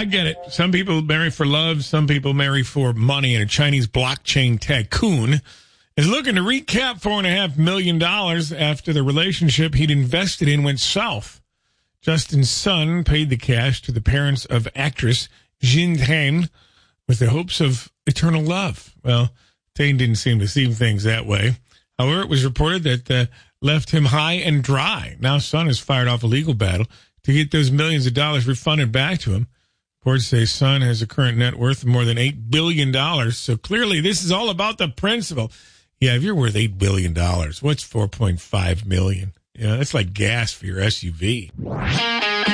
get it. Some people marry for love. Some people marry for money. And a Chinese blockchain tycoon is looking to recap $4.5 million after the relationship he'd invested in went south. Justin's son paid the cash to the parents of actress Jin Tang with the hopes of eternal love. Well, Tang didn't seem to see things that way. However, it was reported that left him high and dry. Now son has fired off a legal battle to get those millions of dollars refunded back to him. Reports say son has a current net worth of more than $8 billion. So clearly this is all about the principle. Yeah, if you're worth $8 billion, what's $4.5 million? Yeah, that's like gas for your SUV.